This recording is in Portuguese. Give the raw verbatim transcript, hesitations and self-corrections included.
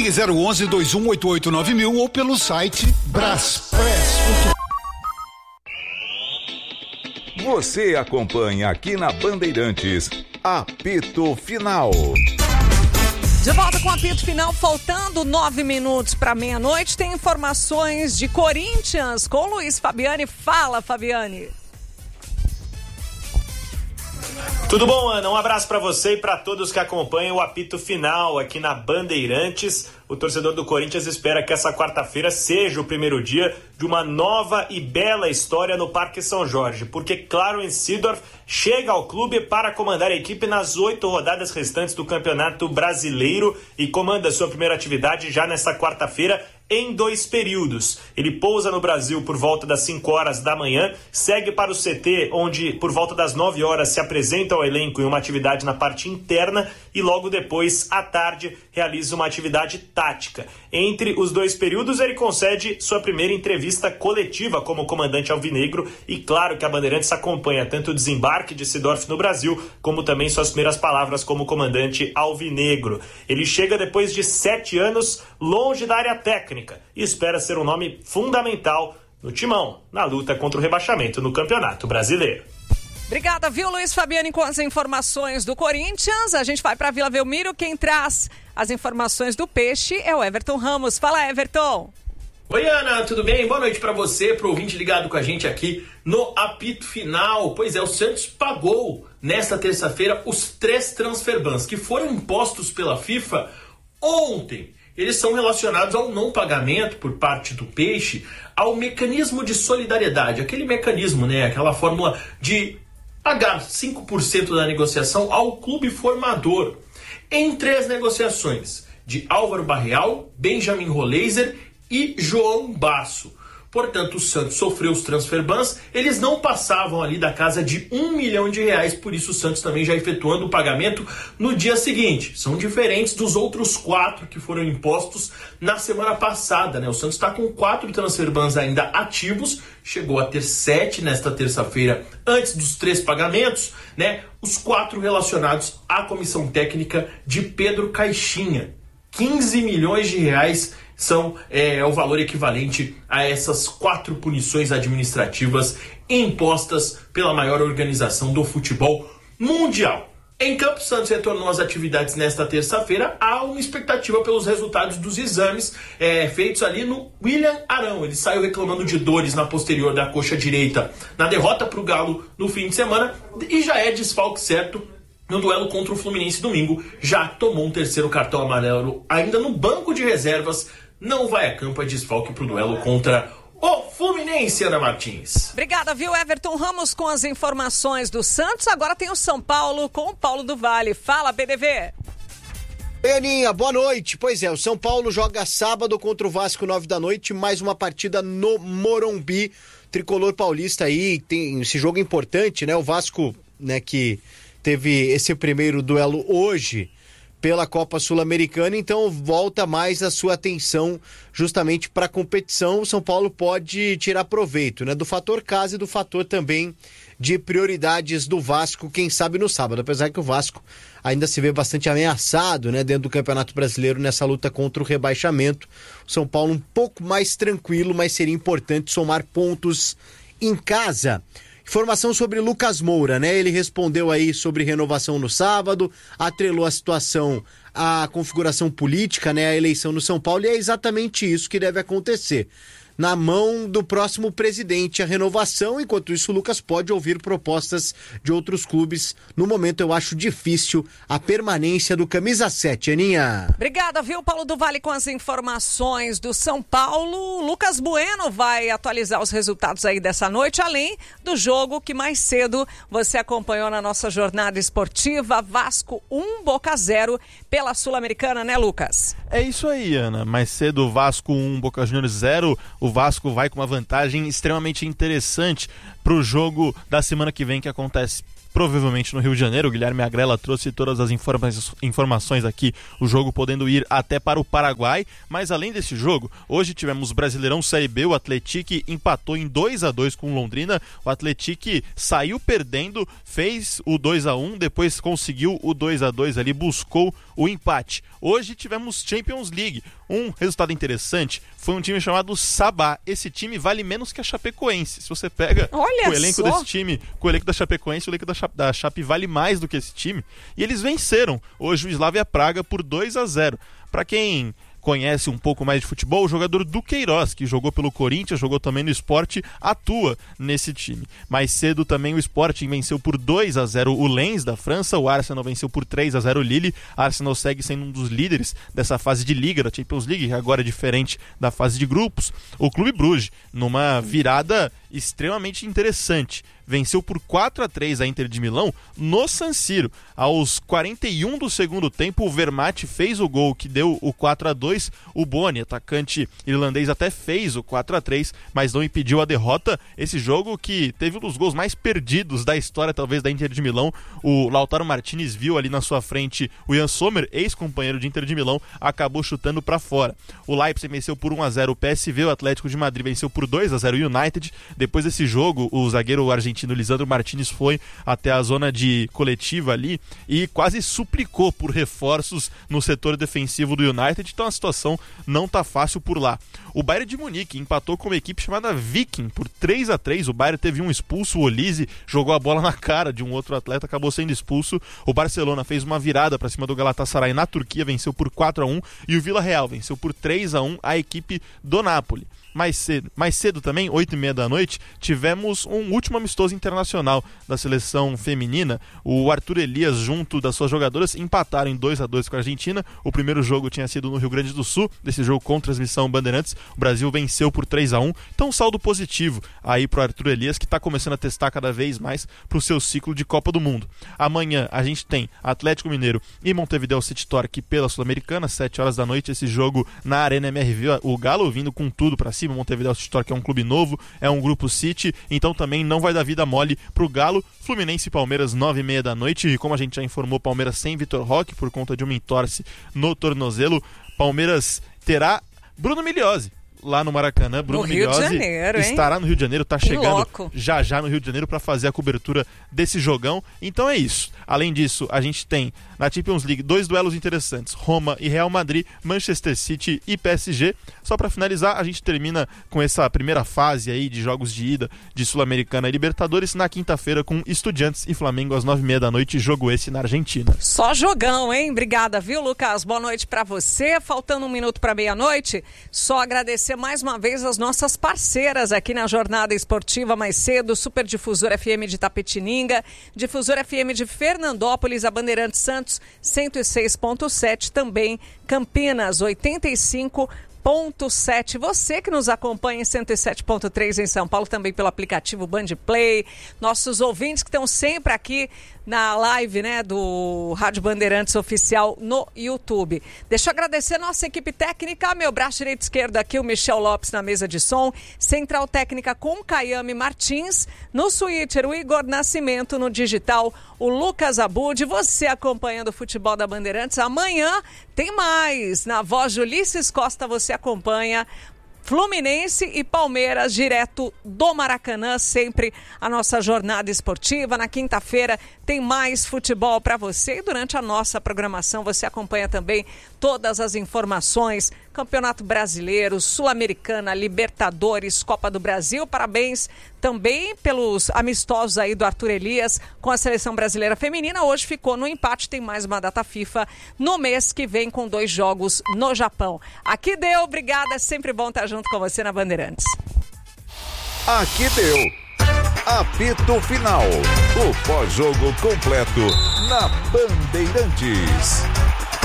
Ligue zero onze, dois um oito oito nove mil ou pelo site braspress ponto com. Você acompanha aqui na Bandeirantes, Apito Final. De volta com o apito final, faltando nove minutos para meia-noite, tem informações de Corinthians com o Luiz Fabiani. Fala, Fabiani. Tudo bom, Ana? Um abraço para você e para todos que acompanham o apito final aqui na Bandeirantes. O torcedor do Corinthians espera que essa quarta-feira seja o primeiro dia de uma nova e bela história no Parque São Jorge, porque Clarence Seedorf chega ao clube para comandar a equipe nas oito rodadas restantes do Campeonato Brasileiro e comanda sua primeira atividade já nesta quarta-feira em dois períodos. Ele pousa no Brasil por volta das cinco horas da manhã, segue para o C T, onde por volta das nove horas se apresenta ao elenco em uma atividade na parte interna e logo depois, à tarde, realiza uma atividade tática. Entre os dois períodos, ele concede sua primeira entrevista coletiva como comandante alvinegro e claro que a Bandeirantes acompanha tanto o desembarque de Seedorf no Brasil, como também suas primeiras palavras como comandante alvinegro. Ele chega depois de sete anos longe da área técnica e espera ser um nome fundamental no timão, na luta contra o rebaixamento no Campeonato Brasileiro. Obrigada, viu, Luiz Fabiani, com as informações do Corinthians. A gente vai para Vila Belmiro. Quem traz as informações do Peixe é o Everton Ramos. Fala, Everton. Oi, Ana, tudo bem? Boa noite para você, pro ouvinte ligado com a gente aqui no apito final. Pois é, o Santos pagou nesta terça-feira os três transfer bans que foram impostos pela FIFA ontem. Eles são relacionados ao não pagamento por parte do Peixe ao mecanismo de solidariedade, aquele mecanismo, né, aquela fórmula de pagar cinco por cento da negociação ao clube formador em três negociações de Álvaro Barreal, Benjamin Roleiser e João Basso. Portanto, o Santos sofreu os transfer bans, eles não passavam ali da casa de um milhão de reais, por isso o Santos também já efetuando o pagamento no dia seguinte. São diferentes dos outros quatro que foram impostos na semana passada, né? O Santos está com quatro transfer bans ainda ativos, chegou a ter sete nesta terça-feira, antes dos três pagamentos, né? Os quatro relacionados à comissão técnica de Pedro Caixinha. quinze milhões de reais são é, o valor equivalente a essas quatro punições administrativas impostas pela maior organização do futebol mundial. Em campo, Santos retornou às atividades nesta terça-feira. Há uma expectativa pelos resultados dos exames é, feitos ali no William Arão. Ele saiu reclamando de dores na posterior da coxa direita na derrota para o Galo no fim de semana e já é desfalque certo no duelo contra o Fluminense domingo. Já tomou um terceiro cartão amarelo ainda no banco de reservas. Não vai a campo, é desfalque para o duelo contra o Fluminense, Ana Martins. Obrigada, viu, Everton Ramos, com as informações do Santos. Agora tem o São Paulo com o Paulo do Vale. Fala, B D V. Oi, Aninha, boa noite. Pois é, o São Paulo joga sábado contra o Vasco, nove da noite, mais uma partida no Morumbi. Tricolor paulista aí, tem esse jogo importante, né? O Vasco, né, que teve esse primeiro duelo hoje pela Copa Sul-Americana, então volta mais a sua atenção justamente para a competição. O São Paulo pode tirar proveito, né, do fator casa e do fator também de prioridades do Vasco, quem sabe no sábado, apesar que o Vasco ainda se vê bastante ameaçado, né, dentro do Campeonato Brasileiro nessa luta contra o rebaixamento. O São Paulo um pouco mais tranquilo, mas seria importante somar pontos em casa. Informação sobre Lucas Moura, né? Ele respondeu aí sobre renovação no sábado, atrelou a situação à configuração política, né? A eleição no São Paulo, e é exatamente isso que deve acontecer. Na mão do próximo presidente a renovação, enquanto isso o Lucas pode ouvir propostas de outros clubes. No momento eu acho difícil a permanência do camisa sete, Aninha. Obrigada, viu, Paulo do Vale, com as informações do São Paulo. Lucas Bueno vai atualizar os resultados aí dessa noite, além do jogo que mais cedo você acompanhou na nossa jornada esportiva, Vasco um, Boca zero pela Sul-Americana, né, Lucas? É isso aí, Ana. Mais cedo, Vasco um, Boca Juniors zero. O Vasco vai com uma vantagem extremamente interessante para o jogo da semana que vem, que acontece provavelmente no Rio de Janeiro. O Guilherme Agrela trouxe todas as informa- informações aqui, o jogo podendo ir até para o Paraguai. Mas além desse jogo, hoje tivemos Brasileirão Série B, o Atlético empatou em dois a dois com o Londrina. O Atlético saiu perdendo, fez o dois a um, depois conseguiu o dois a dois ali, buscou o empate. Hoje tivemos Champions League. Um resultado interessante foi um time chamado Sabá. Esse time vale menos que a Chapecoense. Se você pega Olha o elenco só. desse time, com o elenco da Chapecoense, o elenco da Chape, da Chape vale mais do que esse time. E eles venceram hoje o Slavia Praga por dois a zero. Para quem conhece um pouco mais de futebol, o jogador Duqueiroz, que jogou pelo Corinthians, jogou também no Sport, atua nesse time. Mais cedo também o Sporting venceu por dois a zero o Lens da França, o Arsenal venceu por três a zero o Lille. Arsenal segue sendo um dos líderes dessa fase de Liga da Champions League, agora é diferente da fase de grupos. O Clube Bruges, numa virada extremamente interessante, venceu por quatro a três a Inter de Milão no San Siro. Aos quarenta e um do segundo tempo, o Vermaat fez o gol que deu o quatro a dois. O Boni, atacante irlandês, até fez o quatro a três, mas não impediu a derrota. Esse jogo que teve um dos gols mais perdidos da história, talvez, da Inter de Milão. O Lautaro Martinez viu ali na sua frente o Jan Sommer, ex-companheiro de Inter de Milão, acabou chutando para fora. O Leipzig venceu por um a zero o P S V, o Atlético de Madrid venceu por dois a zero o United. Depois desse jogo, o zagueiro argentino Lisandro Martinez foi até a zona de coletiva ali e quase suplicou por reforços no setor defensivo do United, então a situação não tá fácil por lá. O Bayern de Munique empatou com uma equipe chamada Viking por três a três. O Bayern teve um expulso, o Olise jogou a bola na cara de um outro atleta, acabou sendo expulso. O Barcelona fez uma virada para cima do Galatasaray na Turquia, venceu por quatro a um, e o Villarreal venceu por três a um a equipe do Napoli. Mais cedo, mais cedo também, oito e meia da noite, tivemos um último amistoso internacional da seleção feminina. O Arthur Elias, junto das suas jogadoras, empataram em dois a dois com a Argentina. O primeiro jogo tinha sido no Rio Grande do Sul, desse jogo com transmissão Bandeirantes. O Brasil venceu por três a um. Então, um saldo positivo aí pro Arthur Elias, que está começando a testar cada vez mais pro seu ciclo de Copa do Mundo. Amanhã a gente tem Atlético Mineiro e Montevideo City Torque pela Sul-Americana, sete horas da noite, esse jogo na Arena M R V. O Galo vindo com tudo para cima. Montevideo City Torque é um clube novo, é um grupo City, então também não vai dar vida mole pro Galo. Fluminense e Palmeiras, nove e meia da noite, e como a gente já informou, Palmeiras sem Vitor Roque por conta de uma entorse no tornozelo. Palmeiras terá Bruno Migliozzi lá no Maracanã. Bruno no Rio de Janeiro, hein? Estará no Rio de Janeiro, tá Que chegando louco. já já no Rio de Janeiro para fazer a cobertura desse jogão. Então é isso. Além disso, a gente tem na Champions League dois duelos interessantes: Roma e Real Madrid, Manchester City e P S G. Só para finalizar, a gente termina com essa primeira fase aí de jogos de ida de Sul-Americana e Libertadores na quinta-feira com Estudiantes e Flamengo às nove e meia da noite, jogo esse na Argentina. Só jogão, hein? Obrigada, viu, Lucas? Boa noite pra você. Faltando um minuto pra meia-noite, só agradecer mais uma vez as nossas parceiras aqui na Jornada Esportiva mais cedo: Super Difusor F M de Tapetininga, Difusor F M de Fernandópolis, a Bandeirantes Santos cento e seis ponto sete, também Campinas oitenta e cinco ponto sete. Você que nos acompanha em cento e sete ponto três em São Paulo, também pelo aplicativo Band Play, nossos ouvintes que estão sempre aqui na live, né, do Rádio Bandeirantes Oficial no YouTube. Deixa eu agradecer nossa equipe técnica, meu braço direito e esquerdo aqui, o Michel Lopes na mesa de som, Central Técnica com Caiame Martins, no switcher o Igor Nascimento, no digital o Lucas Abud. Você acompanhando o futebol da Bandeirantes. Amanhã tem mais. Na voz de Ulisses Costa você acompanha Fluminense e Palmeiras, direto do Maracanã, sempre a nossa jornada esportiva. Na quinta-feira tem mais futebol para você, e durante a nossa programação você acompanha também todas as informações: Campeonato Brasileiro, Sul-Americana, Libertadores, Copa do Brasil. Parabéns também pelos amistosos aí do Arthur Elias com a Seleção Brasileira Feminina. Hoje ficou no empate, tem mais uma data FIFA no mês que vem com dois jogos no Japão. Aqui deu, obrigada, é sempre bom estar junto com você na Bandeirantes. Aqui deu. Apito Final. O pós-jogo completo na Bandeirantes.